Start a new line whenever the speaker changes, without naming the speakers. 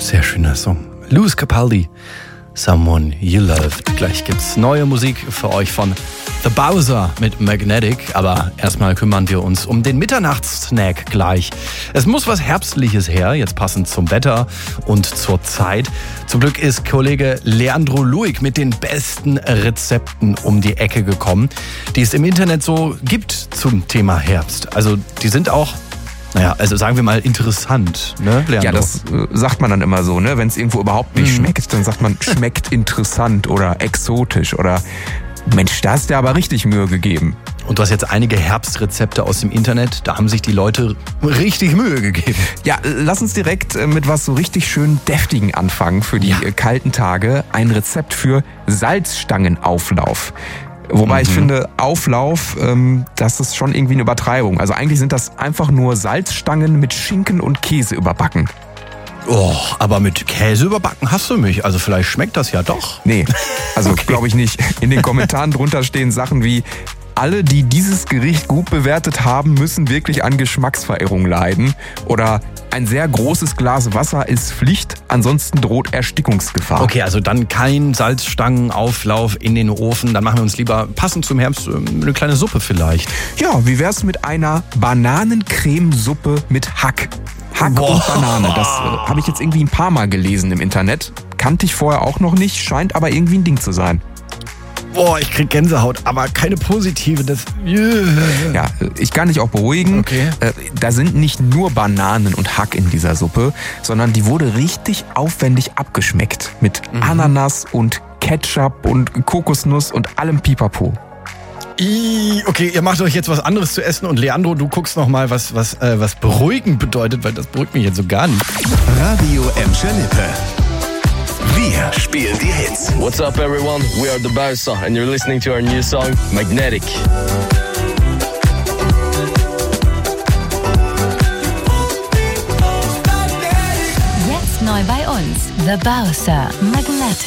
Sehr schöner Song. Lewis Capaldi, Someone You Loved. Gleich gibt's neue Musik für euch von The Bowser mit Magnetic. Aber erstmal kümmern wir uns um den Mitternachtssnack gleich. Es muss was Herbstliches her, jetzt passend zum Wetter und zur Zeit. Zum Glück ist Kollege Leandro Luig mit den besten Rezepten um die Ecke gekommen, die es im Internet so gibt zum Thema Herbst. Also die sind auch, also sagen wir mal interessant, ne, Leandro?
Ja, das sagt man dann immer so, ne? Wenn es irgendwo überhaupt nicht schmeckt, dann sagt man, schmeckt interessant oder exotisch oder Mensch, da hast du dir aber richtig Mühe gegeben.
Und du hast jetzt einige Herbstrezepte aus dem Internet, da haben sich die Leute richtig Mühe gegeben.
Ja, lass uns direkt mit was so richtig schön Deftigen anfangen für die kalten Tage. Ein Rezept für Salzstangenauflauf. Wobei ich finde, Auflauf, das ist schon irgendwie eine Übertreibung. Also eigentlich sind das einfach nur Salzstangen mit Schinken und Käse überbacken.
Oh, aber mit Käse überbacken hast du mich. Also vielleicht schmeckt das ja doch.
Nee, also glaube ich nicht. In den Kommentaren drunter stehen Sachen wie: Alle, die dieses Gericht gut bewertet haben, müssen wirklich an Geschmacksverirrung leiden. Oder ein sehr großes Glas Wasser ist Pflicht, ansonsten droht Erstickungsgefahr.
Okay, also dann kein Salzstangenauflauf in den Ofen. Dann machen wir uns lieber passend zum Herbst eine kleine Suppe vielleicht.
Ja, wie wär's mit einer Bananencremesuppe mit Hack? Hack und Banane, das habe ich jetzt irgendwie ein paar Mal gelesen im Internet. Kannte ich vorher auch noch nicht, scheint aber irgendwie ein Ding zu sein.
Boah, ich krieg Gänsehaut, aber keine positive.
Ja, ich kann dich auch beruhigen.
Okay.
Da sind nicht nur Bananen und Hack in dieser Suppe, sondern die wurde richtig aufwendig abgeschmeckt. Mit Ananas und Ketchup und Kokosnuss und allem Pipapo.
Okay, ihr macht euch jetzt was anderes zu essen und Leandro, du guckst noch mal, was beruhigend bedeutet, weil das beruhigt mich jetzt so gar nicht.
Radio Emscher Lippe. Wir spielen die Hits.
What's up, everyone? We are the Bowser, and you're listening to our new song, Magnetic.
Jetzt neu bei uns, The Bowser, Magnetic.